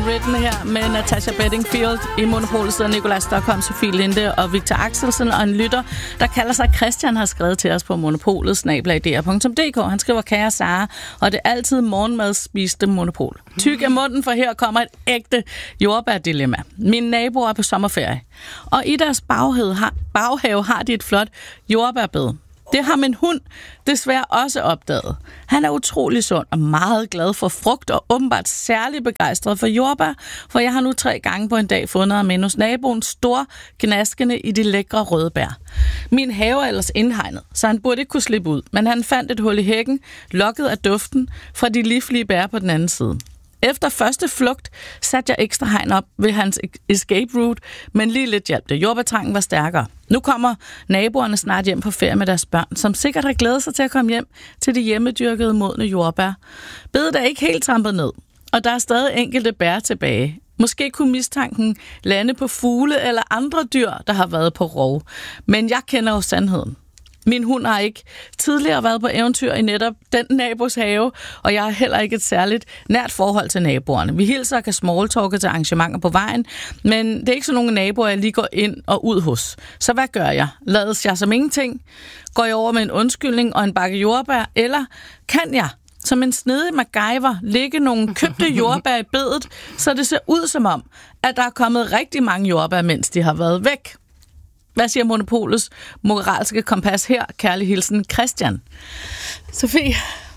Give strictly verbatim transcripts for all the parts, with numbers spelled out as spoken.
Unwritten her med Natasha Bedingfield i Monopolet, sidder Nikolaj Stokholm, Sofie Linde og Victor Axelsen, og en lytter, der kalder sig Christian, har skrevet til os på monopolet snabel-a d r punktum d k. Han skriver, kære Sara, og det er altid morgenmad spiste Monopol. Tyk af munden, for her kommer et ægte jordbærdilemma. Mine naboer er på sommerferie, og i deres baghave har, baghave har de et flot jordbærbed. Det har min hund desværre også opdaget. Han er utrolig sund og meget glad for frugt og åbenbart særlig begejstret for jordbær, for jeg har nu tre gange på en dag fundet ham inde hos naboen stor gnaskende i de lækre røde bær. Min have er ellers indhegnet, så han burde ikke kunne slippe ud, men han fandt et hul i hækken, lokket af duften fra de livlige bær på den anden side. Efter første flugt satte jeg ekstra hegn op ved hans escape route, men lige lidt hjælp det. Jordbærtrangen var stærkere. Nu kommer naboerne snart hjem på ferie med deres børn, som sikkert har glædet sig til at komme hjem til de hjemmedyrkede modne jordbær. Bedet er ikke helt trampet ned, og der er stadig enkelte bær tilbage. Måske kunne mistanken lande på fugle eller andre dyr, der har været på rov. Men jeg kender jo sandheden. Min hund har ikke tidligere været på eventyr i netop den nabos have, og jeg har heller ikke et særligt nært forhold til naboerne. Vi hilser og kan smalltalke til arrangementer på vejen, men det er ikke så nogle naboer, jeg lige går ind og ud hos. Så hvad gør jeg? Lades jeg som ingenting? Går jeg over med en undskyldning og en bakke jordbær? Eller kan jeg, som en snedig MacGyver, lægge nogle købte jordbær i bedet, så det ser ud som om, at der er kommet rigtig mange jordbær, mens de har været væk? Hvad siger Monopolets moralske kompas her? Kærlig hilsen, Christian. Sofie?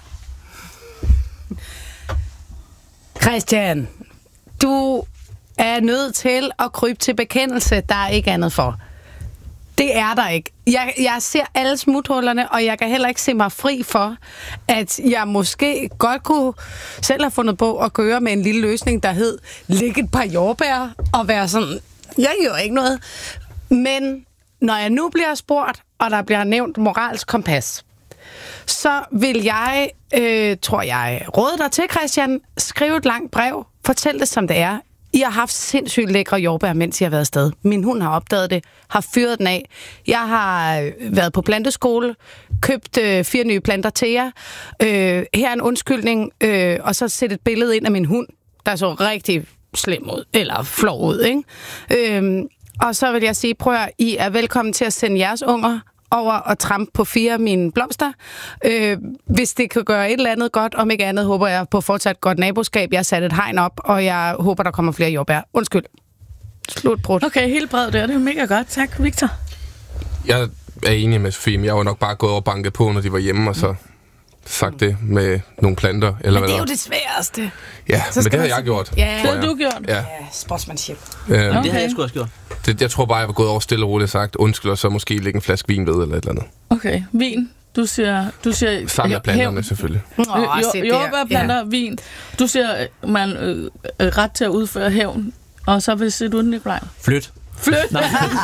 Christian, du er nødt til at krybe til bekendelse. Der er ikke andet for. Det er der ikke. Jeg, jeg ser alle smuthullerne, og jeg kan heller ikke se mig fri for, at jeg måske godt kunne selv have fundet på at køre med en lille løsning, der hed lægge et par jordbær og være sådan, jeg gør ikke noget. Men når jeg nu bliver spurgt, og der bliver nævnt moralsk kompas, så vil jeg, øh, tror jeg, råde dig til, Christian, skrive et langt brev, fortæl det, som det er. I har haft sindssygt lækre jordbær, mens I har været afsted. Min hund har opdaget det, har fyret den af. Jeg har været på planteskole, købt øh, fire nye planter til jer. Øh, her er en undskyldning, øh, og så sæt et billede ind af min hund, der så rigtig slem ud, eller flov ud, ikke? Øh, Og så vil jeg sige, prøv at I er velkommen til at sende jeres unger over og trampe på fire af mine blomster. Øh, hvis det kan gøre et eller andet godt, om ikke andet, håber jeg på fortsat godt naboskab. Jeg har sat et hegn op, og jeg håber, der kommer flere jordbær. Undskyld. Slut brud. Okay, helt bredt der. Det er mega godt. Tak, Victor. Jeg er enig med Sofie, men jeg var nok bare gået over og banket på, når de var hjemme, og så sagt det med nogle planter. Eller men det er hvad jo det sværeste. Ja, men det har jeg gjort. Ja, det har du gjort. Ja, sportsmanship. Øhm, okay. Det har jeg sgu også gjort. Det, jeg tror bare, jeg var gået over stille og roligt og sagt undskyld, og så måske lægge en flaske vin ved, eller et eller andet. Okay, vin. Du siger... Du siger sammen med planterne, selvfølgelig. Jordbærplanter, vin. Du siger, man øh, ret til at udføre hævn. Og så vil sige du, Nikolaj? Flyt. Flyt? ja,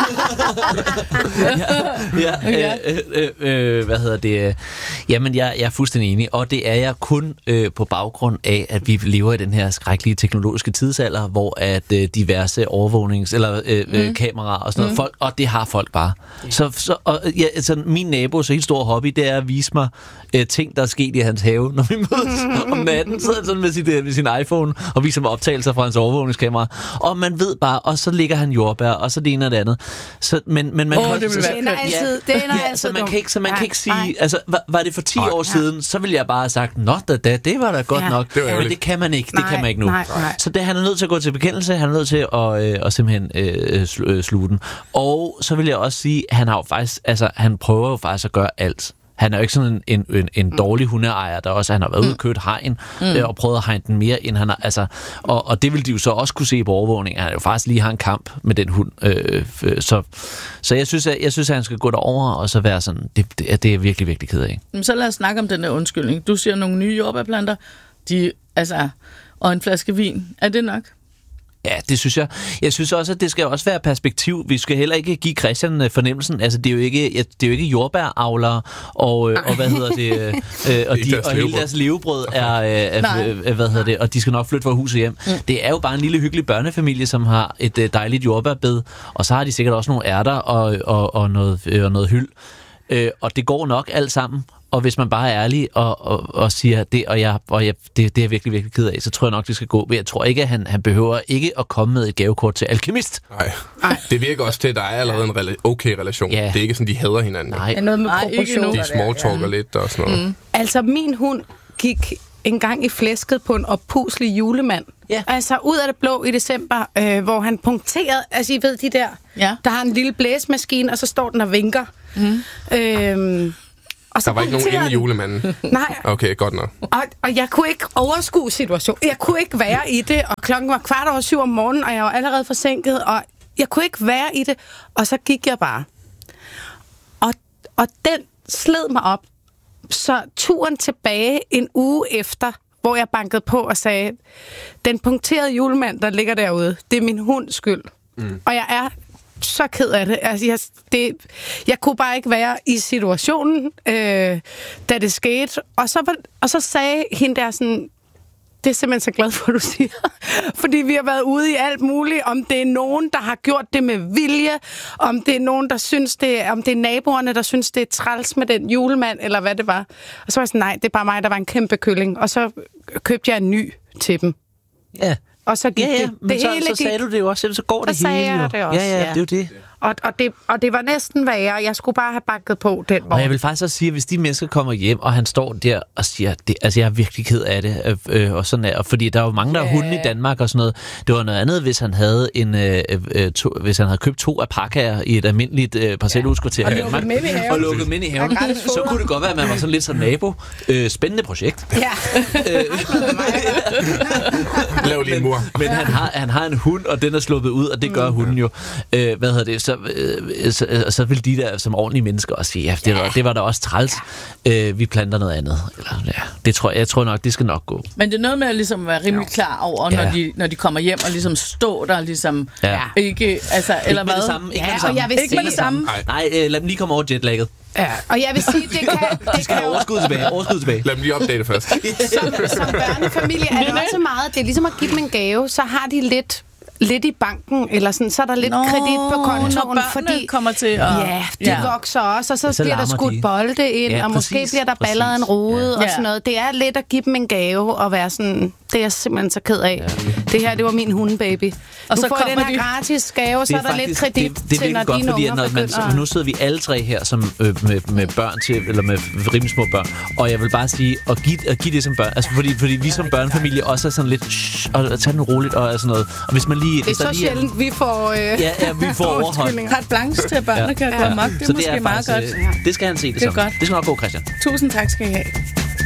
ja, ja. Øh, øh, øh, hvad hedder det? Jamen, jeg, jeg er fuldstændig enig, og det er jeg kun øh, på baggrund af, at vi lever i den her skrækkelige teknologiske tidsalder, hvor at øh, diverse overvågnings- eller øh, mm. øh, kameraer og sådan noget, mm. folk, og det har folk bare. Yeah. Så, så og, ja, altså, min nabo, så helt stor hobby, det er at vise mig øh, ting, der er sket i hans have, når vi mødes om natten, så sådan med, sit, med sin iPhone og viser mig optagelser fra hans overvågningskamera. Og man ved bare, og så ligger han jordbær, og så det ene og det andet. Så, men, men man oh, kan, det vil så, være det altid, det ender ja, altid så man kan ikke, så man nej, kan ikke sige, nej. altså, var, var det for ti nej, år siden, så ville jeg bare have sagt, nå da, da det var da godt ja, nok. Det men det kan man ikke, det nej, kan man ikke nu. Nej, nej. Så det, han er nødt til at gå til bekendelse, han er nødt til at, øh, at simpelthen øh, sl- øh, sluge den. Og så vil jeg også sige, han har jo faktisk, altså, han prøver jo faktisk at gøre alt. Han er jo ikke sådan en, en, en dårlig hundeejer, der også, han har været ude og købt hegn, mm. øh, og prøvet at hegne den mere, end han har, altså, og, og det vil de jo så også kunne se på overvågning. Han har jo faktisk lige har en kamp med den hund. Øh, så, så jeg synes, at, jeg synes, at han skal gå derover og så være sådan, det, det, det er jeg virkelig, virkelig ked af. Så lad os snakke om den der undskyldning. Du siger nogle nye jordbærplanter, de, altså, og en flaske vin. Er det nok? Ja, det synes jeg. Jeg synes også, at det skal også være perspektiv. Vi skal heller ikke give Christian fornemmelsen. Altså, det er jo ikke, det er jo ikke jordbæravlere, og, og hvad hedder det, øh, og, de, og hele deres levebrød er, øh, hvad hedder det, og de skal nok flytte fra huset hjem. Mm. Det er jo bare en lille hyggelig børnefamilie, som har et dejligt jordbærbed, og så har de sikkert også nogle ærter og, og, og, noget, og noget hyld. Øh, og det går nok alt sammen. Og hvis man bare er ærlig og, og, og siger det, og, jeg, og jeg, det, det er jeg virkelig, virkelig ked af, så tror jeg nok, det skal gå. Men jeg tror ikke, at han, han behøver ikke at komme med et gavekort til alkemist. Nej. Nej. Det virker også til, at der er allerede en rela- okay relation. Ja. Det er ikke sådan, de hader hinanden. Nej, det er noget med proportion. De smalltalker ja. lidt og sådan noget. Mm. Altså, min hund gik en gang i flæsket på en oppuslig julemand. Ja. Altså, ud af det blå i december, øh, hvor han punkterede, altså, I ved de der, ja. der har en lille blæsemaskine, og så står den og vinker. Mm. Øhm, Og så der var ikke nogen inde i julemanden? Nej. Okay, godt nok. Og, og jeg kunne ikke overskue situationen. Jeg kunne ikke være i det, og klokken var kvart over syv om morgenen, og jeg var allerede forsinket, og jeg kunne ikke være i det. Og så gik jeg bare. Og, og den sled mig op. Så turen tilbage en uge efter, hvor jeg bankede på og sagde, den punkterede julemand, der ligger derude, det er min hunds skyld. Mm. Og jeg er så ked af det. Altså, jeg, det. Jeg kunne bare ikke være i situationen, øh, da det skete. Og så, var, og så sagde hende der sådan, det er simpelthen så glad for, du siger. Fordi vi har været ude i alt muligt. Om det er nogen, der har gjort det med vilje. Om det er nogen, der synes det om det er naboerne, der synes, det er træls med den julemand, eller hvad det var. Og så var jeg sådan, nej, det er bare mig, der var en kæmpe kylling. Og så købte jeg en ny til dem. Ja. Og så gik ja, ja, det, men det så, hele så sagde gik, du det jo også, så går det så hele. Så sagde jeg det også, ja, ja, ja. Det er jo det. Og, og, det, og det var næsten værre. Jeg skulle bare have bakket på den morgen. Og jeg vil faktisk også sige, at hvis de mennesker kommer hjem, og han står der og siger, det, altså jeg er virkelig ked af det, øh, øh, og sådan er, fordi der er jo mange, der er yeah. hunde i Danmark og sådan noget. Det var noget andet, hvis han havde en, øh, øh, to, hvis han havde købt to alpakaer i et almindeligt øh, parcelhuskvarter ja. og lukket mænd i haven. Og lukket mænd i haven. Så kunne det godt være, at man var sådan lidt som nabo. Øh, spændende projekt. Ja. Lav lige mur. Men, men han har, han har en hund, og den er sluppet ud, og det gør mm. hunden jo. Øh, hvad hedder det? Så, øh, så, så vil de der som ordentlige mennesker også sige, ja, det var, det var da også træls. Ja. Øh, vi planter noget andet. Eller, ja, det tror jeg, jeg tror nok, det skal nok gå. Men det er noget med at ligesom være rimelig klar over, ja. når, de, når de kommer hjem og ligesom stå der ligesom ja. ikke, altså, ikke eller med hvad? Det samme, ikke ja, med det samme. Og jeg vil ikke med det samme. Nej, Nej øh, lad dem lige komme over jetlagget. Ja, og jeg vil sige, det kan... Det skal have overskud tilbage, overskud tilbage. Lad dem lige opdate først. som, som børnefamilie er det også meget, det er ligesom at give dem en gave, så har de lidt... lidt i banken, eller sådan, så er der lidt Nå, kredit på kontoen, fordi kommer til at... Ja, de ja. vokser også, og så, så bliver der skudt de. bolde ind, ja, og præcis, måske bliver der balleret en rode, ja. og sådan noget. Det er lidt at give dem en gave, og være sådan, det er jeg simpelthen så ked af. Ja. Det her, det var min hundebaby. Og nu så får den her de... gratis gave, så er, er der faktisk, lidt kredit det, det til, når dine unger når man, begynder. Nu sidder vi alle tre her som, øh, med, med børn til, eller med rimelig små børn, og jeg vil bare sige, at give, at give det som børn, altså fordi, fordi vi som børnefamilie også er sådan lidt, shh, og tage den roligt, og sådan noget. Og hvis man lige... Det er så lige, sjældent, vi får... Øh, ja, ja, vi får overhold. Har et blanks til, at børnene ja. kan gå amok. Det er så måske det er meget faktisk, godt. Øh, det skal han se det, det som. Godt. Det skal nok gå, Christian. Tusind tak skal I have.